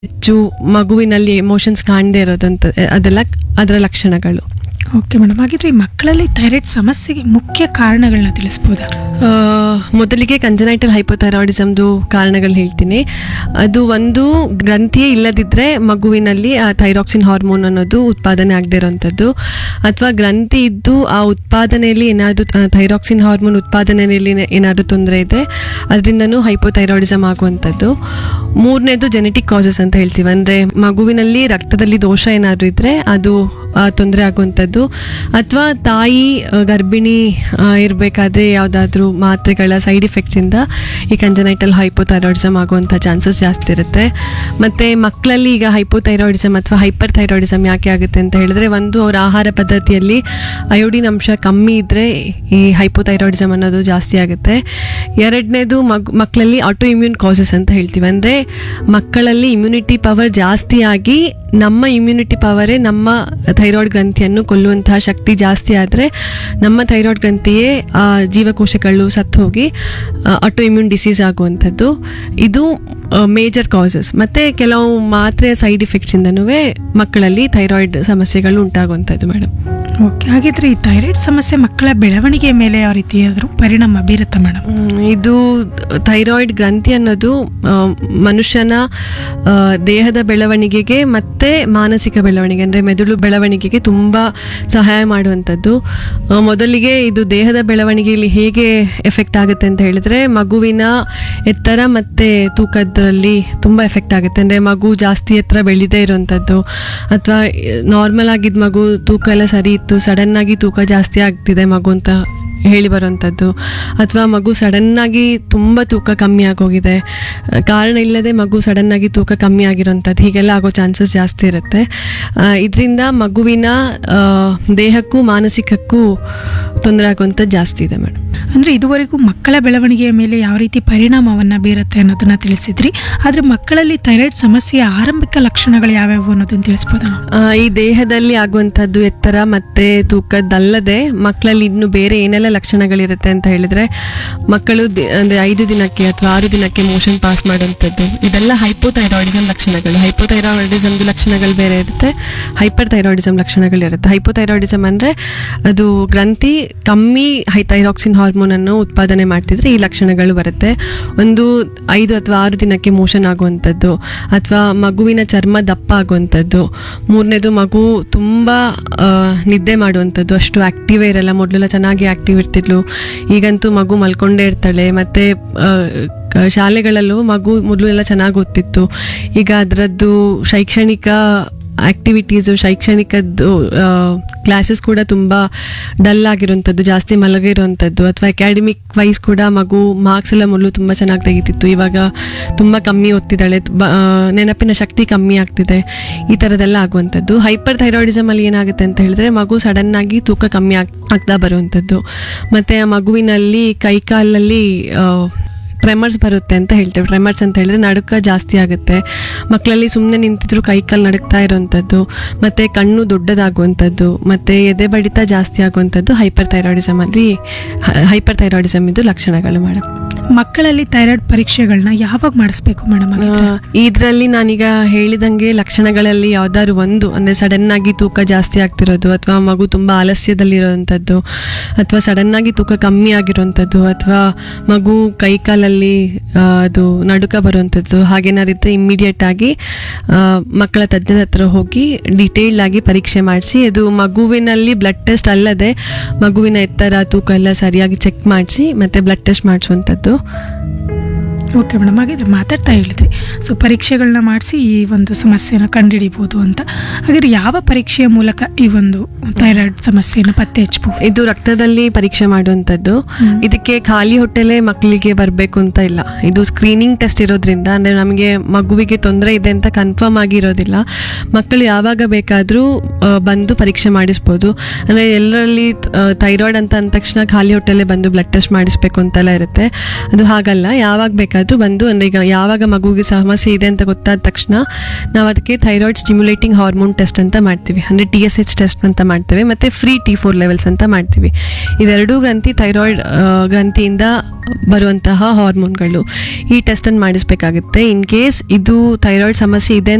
ಹೆಚ್ಚು ಮಗುವಿನಲ್ಲಿ ಎಮೋಷನ್ಸ್ ಕಾಣದೇ ಇರೋದಂತ ಅದೆಲ್ಲ ಅದರ ಲಕ್ಷಣಗಳು. ಓಕೆ ಮೇಡಮ್, ಹಾಗಿದ್ರೆ ಈ ಮಕ್ಕಳಲ್ಲಿ ಥೈರಾಯ್ಡ್ ಸಮಸ್ಯೆಗೆ ಮುಖ್ಯ ಕಾರಣಗಳನ್ನ ತಿಳಿಸ್ಬೋದಾ? ಮೊದಲಿಗೆ ಕಂಜನೈಟಲ್ ಹೈಪೋಥೈರಾಯ್ಡಿಸಮ್ದು ಕಾರಣಗಳು ಹೇಳ್ತೀನಿ. ಅದು ಒಂದು ಗ್ರಂಥಿಯೇ ಇಲ್ಲದಿದ್ದರೆ ಮಗುವಿನಲ್ಲಿ ಆ ಥೈರಾಕ್ಸಿನ್ ಹಾರ್ಮೋನ್ ಅನ್ನೋದು ಉತ್ಪಾದನೆ ಆಗದೇ ಇರೋವಂಥದ್ದು, ಅಥವಾ ಗ್ರಂಥಿ ಇದ್ದು ಆ ಉತ್ಪಾದನೆಯಲ್ಲಿ ಏನಾದರೂ ಥೈರಾಕ್ಸಿನ್ ಹಾರ್ಮೋನ್ ಉತ್ಪಾದನೆಯಲ್ಲಿ ಏನಾದರೂ ತೊಂದರೆ ಇದೆ ಅದರಿಂದನೂ ಹೈಪೋಥೈರಾಯ್ಡಿಸಮ್ ಆಗುವಂಥದ್ದು. ಮೂರನೇದು ಜೆನೆಟಿಕ್ ಕಾಸಸ್ ಅಂತ ಹೇಳ್ತೀವಿ, ಅಂದರೆ ಮಗುವಿನಲ್ಲಿ ರಕ್ತದಲ್ಲಿ ದೋಷ ಏನಾದರೂ ಇದ್ದರೆ ಅದು ತೊಂದರೆ ಆಗುವಂಥದ್ದು, ಅಥವಾ ತಾಯಿ ಗರ್ಭಿಣಿ ಇರಬೇಕಾದ್ರೆ ಯಾವುದಾದ್ರೂ ಮಾತ್ರೆಗಳ ಸೈಡ್ ಎಫೆಕ್ಟ್ಸಿಂದ ಈ ಕಂಜನೈಟಲ್ ಹೈಪೋಥೈರಾಯ್ಡಿಸಮ್ ಆಗುವಂಥ ಚಾನ್ಸಸ್ ಜಾಸ್ತಿ ಇರುತ್ತೆ. ಮತ್ತು ಮಕ್ಕಳಲ್ಲಿ ಈಗ ಹೈಪೋಥೈರಾಯ್ಡಿಸಮ್ ಅಥವಾ ಹೈಪರ್ ಥೈರಾಯ್ಡಿಸಮ್ ಯಾಕೆ ಆಗುತ್ತೆ ಅಂತ ಹೇಳಿದ್ರೆ, ಒಂದು ಅವರ ಆಹಾರ ಪದ್ಧತಿಯಲ್ಲಿ ಅಯೋಡಿನ್ ಅಂಶ ಕಮ್ಮಿ ಇದ್ದರೆ ಈ ಹೈಪೋಥೈರಾಯ್ಡಿಸಮ್ ಅನ್ನೋದು ಜಾಸ್ತಿ ಆಗುತ್ತೆ. ಎರಡನೇದು ಮಕ್ಕಳಲ್ಲಿ ಆಟೋ ಇಮ್ಯೂನ್ ಕಾಸಸ್ ಅಂತ ಹೇಳ್ತೀವಿ, ಅಂದರೆ ಮಕ್ಕಳಲ್ಲಿ ಇಮ್ಯುನಿಟಿ ಪವರ್ ಜಾಸ್ತಿಯಾಗಿ ನಮ್ಮ ಇಮ್ಯುನಿಟಿ ಪವರೇ ನಮ್ಮ ಥೈರಾಯ್ಡ್ ಗ್ರಂಥಿಯನ್ನು ಕೊಲ್ಲುವಂತಹ ಶಕ್ತಿ ಜಾಸ್ತಿ ಆದರೆ ನಮ್ಮ ಥೈರಾಯ್ಡ್ ಗ್ರಂಥಿಯೇ ಜೀವಕೋಶಗಳು ಸತ್ತು ಹೋಗಿ ಆಟೋ ಇಮ್ಯೂನ್ ಡಿಸೀಸ್ ಆಗುವಂಥದ್ದು. ಇದು ಮೇಜರ್ ಕಾಸಸ್. ಮತ್ತು ಕೆಲವು ಮಾತ್ರೆಯ ಸೈಡ್ ಎಫೆಕ್ಟ್ಸಿಂದನೂ ಮಕ್ಕಳಲ್ಲಿ ಥೈರಾಯ್ಡ್ ಸಮಸ್ಯೆಗಳು ಉಂಟಾಗುವಂಥದ್ದು ಮೇಡಮ್. ಓಕೆ, ಹಾಗಿದ್ರೆ ಈ ಥೈರಾಯ್ಡ್ ಸಮಸ್ಯೆ ಮಕ್ಕಳ ಬೆಳವಣಿಗೆ ಮೇಲೆ ಯಾವ ರೀತಿಯಾದರೂ ಪರಿಣಾಮ ಬೀರುತ್ತಾ ಮೇಡಮ್? ಇದು ಥೈರಾಯ್ಡ್ ಗ್ರಂಥಿ ಅನ್ನೋದು ಮನುಷ್ಯನ ದೇಹದ ಬೆಳವಣಿಗೆಗೆ ಮತ್ತು ಮಾನಸಿಕ ಬೆಳವಣಿಗೆ ಅಂದರೆ ಮೆದುಳು ಬೆಳವಣಿಗೆಗೆ ತುಂಬ ಸಹಾಯ ಮಾಡುವಂಥದ್ದು. ಮೊದಲಿಗೆ ಇದು ದೇಹದ ಬೆಳವಣಿಗೆಯಲ್ಲಿ ಹೇಗೆ ಎಫೆಕ್ಟ್ ಆಗುತ್ತೆ ಅಂತ ಹೇಳಿದ್ರೆ, ಮಗುವಿನ ಎತ್ತರ ಮತ್ತು ತೂಕದಲ್ಲಿ ತುಂಬ ಎಫೆಕ್ಟ್ ಆಗುತ್ತೆ. ಅಂದರೆ ಮಗು ಜಾಸ್ತಿ ಎತ್ತರ ಬೆಳೀದೇ ಇರೋವಂಥದ್ದು, ಅಥವಾ ನಾರ್ಮಲ್ ಆಗಿದ್ದ ಮಗು ತೂಕ ಎಲ್ಲ ಸರಿ ಇತ್ತು, ಸಡನ್ನಾಗಿ ತೂಕ ಜಾಸ್ತಿ ಆಗ್ತಿದೆ ಮಗು ಅಂತ ಹೇಳಿ ಬರೋವಂಥದ್ದು, ಅಥವಾ ಮಗು ಸಡನ್ನಾಗಿ ತುಂಬ ತೂಕ ಕಮ್ಮಿ ಆಗೋಗಿದೆ, ಕಾರಣ ಇಲ್ಲದೆ ಮಗು ಸಡನ್ನಾಗಿ ತೂಕ ಕಮ್ಮಿ ಆಗಿರೋವಂಥದ್ದು, ಹೀಗೆಲ್ಲ ಆಗೋ ಚಾನ್ಸಸ್ ಜಾಸ್ತಿ ಇರುತ್ತೆ. ಇದರಿಂದ ಮಗುವಿನ ದೇಹಕ್ಕೂ ಮಾನಸಿಕಕ್ಕೂ ತೊಂದರೆ ಆಗುವಂಥದ್ದು ಜಾಸ್ತಿ ಇದೆ ಮೇಡಮ್. ಅಂದರೆ ಇದುವರೆಗೂ ಮಕ್ಕಳ ಬೆಳವಣಿಗೆಯ ಮೇಲೆ ಯಾವ ರೀತಿ ಪರಿಣಾಮವನ್ನು ಬೀರುತ್ತೆ ಅನ್ನೋದನ್ನು ತಿಳಿಸಿದ್ರಿ, ಆದರೆ ಮಕ್ಕಳಲ್ಲಿ ಥೈರಾಯ್ಡ್ ಸಮಸ್ಯೆಯ ಆರಂಭಿಕ ಲಕ್ಷಣಗಳು ಯಾವ್ಯಾವು ಅನ್ನೋದನ್ನು ತಿಳಿಸ್ಬೋದಾ? ಈ ದೇಹದಲ್ಲಿ ಆಗುವಂಥದ್ದು ಎತ್ತರ ಮತ್ತು ತೂಕದ್ದಲ್ಲದೆ ಮಕ್ಕಳಲ್ಲಿ ಇನ್ನು ಬೇರೆ ಏನೆಲ್ಲ ಲಕ್ಷಣಗಳಿರುತ್ತೆ ಅಂತ ಹೇಳಿದ್ರೆ, ಮಕ್ಕಳು ಅಂದರೆ 5 ದಿನಕ್ಕೆ ಅಥವಾ 6 ದಿನಕ್ಕೆ ಮೋಷನ್ ಪಾಸ್ ಮಾಡುವಂಥದ್ದು, ಇದೆಲ್ಲ ಹೈಪೋಥೈರಾಯ್ಡಿಸಮ್ ಲಕ್ಷಣಗಳು. ಹೈಪೋಥೈರಾಯ್ಡಿಸಮ್ದು ಲಕ್ಷಣಗಳು ಬೇರೆ ಇರುತ್ತೆ, ಹೈಪರ್ ಥೈರಾಯ್ಡಿಸಮ್ ಲಕ್ಷಣಗಳಿರುತ್ತೆ. ಹೈಪೋಥೈರಾಯ್ಡಿಸಮ್ ಅಂದರೆ ಅದು ಗ್ರಂಥಿ ಕಮ್ಮಿ ಥೈರಾಕ್ಸಿನ್ ಹಾರ್ಮೋನನ್ನು ಉತ್ಪಾದನೆ ಮಾಡ್ತಿದ್ರೆ ಈ ಲಕ್ಷಣಗಳು ಬರುತ್ತೆ. ಒಂದು 5 ಅಥವಾ 6 ದಿನಕ್ಕೆ ಮೋಷನ್ ಆಗುವಂಥದ್ದು, ಅಥವಾ ಮಗುವಿನ ಚರ್ಮ ದಪ್ಪ ಆಗುವಂಥದ್ದು. ಮೂರನೇದು ಮಗು ತುಂಬ ನಿದ್ದೆ ಮಾಡುವಂಥದ್ದು, ಅಷ್ಟು ಆ್ಯಕ್ಟಿವೇ ಇರಲ್ಲ. ಮೊದಲೆಲ್ಲ ಚೆನ್ನಾಗಿ ಆ್ಯಕ್ಟಿವ್ ಇರ್ತಿದ್ಲು, ಈಗಂತೂ ಮಗು ಮಲ್ಕೊಂಡೇ ಇರ್ತಾಳೆ. ಮತ್ತು ಶಾಲೆಗಳಲ್ಲೂ ಮಗು ಮೊದಲು ಎಲ್ಲ ಚೆನ್ನಾಗಿ ಓದ್ತಿತ್ತು, ಈಗ ಅದರದ್ದು ಶೈಕ್ಷಣಿಕ ಆ್ಯಕ್ಟಿವಿಟೀಸು, ಶೈಕ್ಷಣಿಕದ್ದು ಕ್ಲಾಸಸ್ ಕೂಡ ತುಂಬ ಡಲ್ ಆಗಿರೋವಂಥದ್ದು, ಜಾಸ್ತಿ ಮಲಗಿರೋವಂಥದ್ದು, ಅಥವಾ ಅಕಾಡೆಮಿಕ್ ವೈಸ್ ಕೂಡ ಮಗು ಮಾರ್ಕ್ಸ್ ಎಲ್ಲ ಮೊದಲು ತುಂಬ ಚೆನ್ನಾಗಿ ತೆಗಿತಿತ್ತು, ಇವಾಗ ತುಂಬ ಕಮ್ಮಿ ಓದ್ತಿದ್ದಾಳೆ, ನೆನಪಿನ ಶಕ್ತಿ ಕಮ್ಮಿ ಆಗ್ತಿದೆ, ಈ ಥರದ್ದೆಲ್ಲ ಆಗುವಂಥದ್ದು. ಹೈಪರ್ ಥೈರಾಯ್ಡಿಸಮಲ್ಲಿ ಏನಾಗುತ್ತೆ ಅಂತ ಹೇಳಿದ್ರೆ, ಮಗು ಸಡನ್ನಾಗಿ ತೂಕ ಕಮ್ಮಿ ಆಗ್ತಾ ಬರುವಂಥದ್ದು, ಮತ್ತು ಆ ಮಗುವಿನಲ್ಲಿ ಕೈಕಾಲಲ್ಲಿ ಟ್ರೆಮರ್ಸ್ ಬರುತ್ತೆ ಅಂತ ಹೇಳ್ತೇವೆ. ಟ್ರೆಮರ್ಸ್ ಅಂತ ಹೇಳಿದ್ರೆ ನಡುಕ ಜಾಸ್ತಿ ಆಗುತ್ತೆ ಮಕ್ಕಳಲ್ಲಿ, ಸುಮ್ಮನೆ ನಿಂತಿದ್ರು ಕೈಕಾಲು ನಡುಕ್ತಾ ಇರೋವಂಥದ್ದು, ಮತ್ತು ಕಣ್ಣು ದೊಡ್ಡದಾಗುವಂಥದ್ದು, ಮತ್ತು ಎದೆ ಬಡಿತ ಜಾಸ್ತಿ ಆಗುವಂಥದ್ದು ಹೈಪರ್ ಥೈರಾಯ್ಡಿಸಮ್ ಇದು ಲಕ್ಷಣಗಳು ಮೇಡಮ್. ಮಕ್ಕಳಲ್ಲಿ ಥೈರಾಯ್ಡ್ ಪರೀಕ್ಷೆಗಳನ್ನ ಯಾವಾಗ ಮಾಡಿಸ್ಬೇಕು ಮೇಡಮ್? ಇದರಲ್ಲಿ ನಾನೀಗ ಹೇಳಿದಂಗೆ ಲಕ್ಷಣಗಳಲ್ಲಿ ಯಾವ್ದಾದ್ರು ಒಂದು, ಅಂದರೆ ಸಡನ್ನಾಗಿ ತೂಕ ಜಾಸ್ತಿ ಆಗ್ತಿರೋದು, ಅಥವಾ ಮಗು ತುಂಬ ಆಲಸ್ಯದಲ್ಲಿರೋವಂಥದ್ದು, ಅಥವಾ ಸಡನ್ನಾಗಿ ತೂಕ ಕಮ್ಮಿ ಆಗಿರೋವಂಥದ್ದು, ಅಥವಾ ಮಗು ಕೈಕಾಲಲ್ಲಿ ಅದು ನಡುಕ ಬರುವಂಥದ್ದು, ಹಾಗೇನಾರಿದ್ರೆ ಇಮ್ಮಿಡಿಯೇಟ್ ಆಗಿ ಮಕ್ಕಳ ತಜ್ಞರ ಹತ್ರ ಹೋಗಿ ಡೀಟೇಲ್ಡ್ ಆಗಿ ಪರೀಕ್ಷೆ ಮಾಡಿಸಿ, ಅದು ಮಗುವಿನಲ್ಲಿ ಬ್ಲಡ್ ಟೆಸ್ಟ್ ಅಲ್ಲದೆ ಮಗುವಿನ ಎತ್ತರ ತೂಕ ಎಲ್ಲ ಸರಿಯಾಗಿ ಚೆಕ್ ಮಾಡಿಸಿ ಮತ್ತು ಬ್ಲಡ್ ಟೆಸ್ಟ್ ಮಾಡಿಸುವಂಥದ್ದು. ಓಕೆ ಮೇಡಮ್, ಹಾಗಿದ್ರೆ ಮಾತಾಡ್ತಾ ಹೇಳಿದ್ರಿ, ಸೊ ಪರೀಕ್ಷೆಗಳನ್ನ ಮಾಡಿಸಿ ಈ ಒಂದು ಸಮಸ್ಯೆನ ಕಂಡುಹಿಡಿಬೋದು ಅಂತ. ಹಾಗಾದ್ರೆ ಯಾವ ಪರೀಕ್ಷೆಯ ಮೂಲಕ ಈ ಒಂದು ಥೈರಾಯ್ಡ್ ಸಮಸ್ಯೆನ ಪತ್ತೆ ಹಚ್ಚಬಹುದು? ಇದು ರಕ್ತದಲ್ಲಿ ಪರೀಕ್ಷೆ ಮಾಡುವಂಥದ್ದು. ಇದಕ್ಕೆ ಖಾಲಿ ಹೊಟ್ಟೆಲೆ ಮಕ್ಕಳಿಗೆ ಬರಬೇಕು ಅಂತ ಇಲ್ಲ, ಇದು ಸ್ಕ್ರೀನಿಂಗ್ ಟೆಸ್ಟ್ ಇರೋದ್ರಿಂದ, ಅಂದರೆ ನಮಗೆ ಮಗುವಿಗೆ ತೊಂದರೆ ಇದೆ ಅಂತ ಕನ್ಫರ್ಮ್ ಆಗಿರೋದಿಲ್ಲ. ಮಕ್ಕಳು ಯಾವಾಗ ಬೇಕಾದರೂ ಬಂದು ಪರೀಕ್ಷೆ ಮಾಡಿಸ್ಬೋದು. ಅಂದರೆ ಎಲ್ಲರಲ್ಲಿ ಥೈರಾಯ್ಡ್ ಅಂತ ಅಂದ ತಕ್ಷಣ ಖಾಲಿ ಹೊಟ್ಟೆಲೆ ಬಂದು ಬ್ಲಡ್ ಟೆಸ್ಟ್ ಮಾಡಿಸ್ಬೇಕು ಅಂತೆಲ್ಲ ಇರುತ್ತೆ, ಅದು ಹಾಗಲ್ಲ. ಯಾವಾಗ ಬೇಕಾದರೂ ಯಾರಿಗಾದ್ರೂ ಬಂದು ಅಂದರೆ ಈಗ ಯಾವಾಗ ಮಗುವಿಗೆ ಸಮಸ್ಯೆ ಇದೆ ಅಂತ ಗೊತ್ತಾದ ತಕ್ಷಣ ನಾವು ಅದಕ್ಕೆ ಥೈರಾಯ್ಡ್ ಸ್ಟಿಮ್ಯುಲೇಟಿಂಗ್ ಹಾರ್ಮೋನ್ ಟೆಸ್ಟ್ ಅಂತ ಮಾಡ್ತೀವಿ, ಅಂದರೆ TSH ಟೆಸ್ಟ್ ಅಂತ ಮಾಡ್ತೇವೆ, ಮತ್ತು ಫ್ರೀ T4 ಲೆವೆಲ್ಸ್ ಅಂತ ಮಾಡ್ತೀವಿ. ಇದೆರಡೂ ಗ್ರಂಥಿ ಥೈರಾಯ್ಡ್ ಗ್ರಂಥಿಯಿಂದ ಬರುವಂತಹ ಹಾರ್ಮೋನ್ಗಳು. ಈ ಟೆಸ್ಟನ್ನು ಮಾಡಿಸ್ಬೇಕಾಗುತ್ತೆ. ಇನ್ ಕೇಸ್ ಇದು ಥೈರಾಯ್ಡ್ ಸಮಸ್ಯೆ ಇದೆ